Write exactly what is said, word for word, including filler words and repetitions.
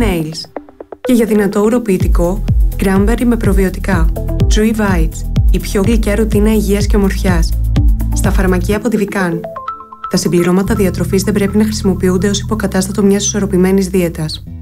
Nails. Και για δυνατό ουροποιητικό, Cranberry με προβιωτικά. True Bites, η πιο γλυκιά ρουτίνα υγείας και ομορφιάς. Στα φαρμακεία από τη Vican. Τα συμπληρώματα διατροφής δεν πρέπει να χρησιμοποιούνται ως υποκατάστατο μιας ισορροπημένης δίαιτας.